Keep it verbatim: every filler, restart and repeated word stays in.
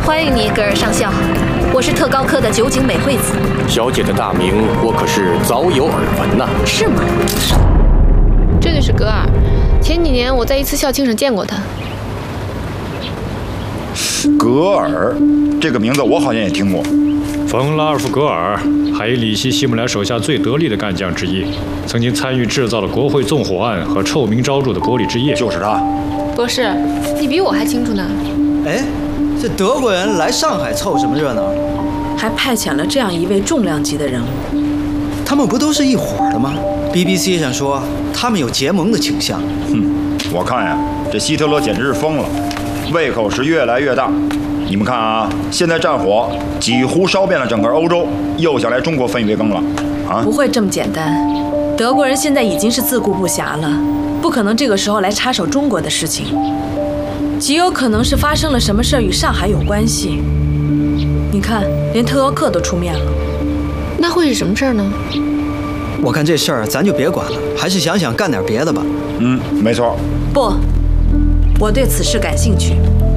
欢迎你，格尔上校。我是特高科的酒井美惠子。 小姐的大名我可是早有耳闻呐。 是吗？ 这就是格尔。前几年我在一次校庆上见过他。 格尔，这个名字我好像也听过。 冯拉尔夫·格尔，海伊里希·希姆莱手下最得力的干将之一，曾经参与制造了国会纵火案和臭名昭著的玻璃之夜。 就是他。 博士，你比我还清楚呢。 哎，这德国人来上海凑什么热闹？ 还派遣了这样一位重量级的人物。 他们不都是一伙的吗 ？B B C 上说他们有结盟的倾向。 哼，我看呀，这希特勒简直是疯了，胃口是越来越大。你们看啊，现在战火几乎烧遍了整个欧洲，又想来中国分一杯羹了啊！ 不会这么简单，德国人现在已经是自顾不暇了，不可能这个时候来插手中国的事情，极有可能是发生了什么事儿与上海有关系。你看，连特高克都出面了， 那会是什么事儿呢？ 我看这事儿咱就别管了，还是想想干点别的吧。 嗯，没错。 不，我对此事感兴趣。